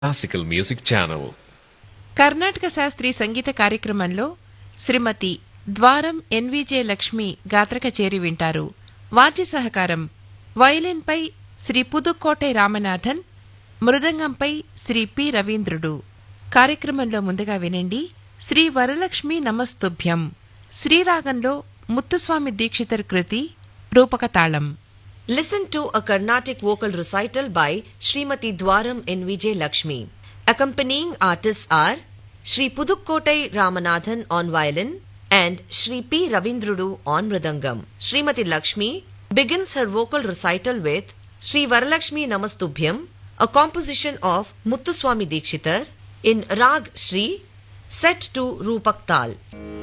Classical music channel. Karnataka శాస్త్రీయ సంగీత కార్యక్రమంలో శ్రీమతి ద్వారం ఎన్విజే లక్ష్మి గాత్ర కచేరి వింటారు. వాద్య సహకారం వయలిన్పై శ్రీ పుదుక్కోటై రామనాథన్, మృదంగంపై శ్రీ పి రవీంద్రుడు. కార్యక్రమంలో ముందుగా వినండి శ్రీ వరలక్ష్మి నమస్తుభ్యం, శ్రీరాగంలో ముత్తుస్వామి దీక్షితర్ కృతి రూపక తాళం. Listen to a Carnatic vocal recital by Srimati Dwaram NVJ Lakshmi. Accompanying artists are Sri Pudukkottai Ramanathan on violin and Sri P. Ravindrudu on mridangam. Srimati Lakshmi begins her vocal recital with Sri Varalakshmi Namastubhyam, a composition of Muthuswami Dikshitar in Rag Shri, set to Rupak Tal.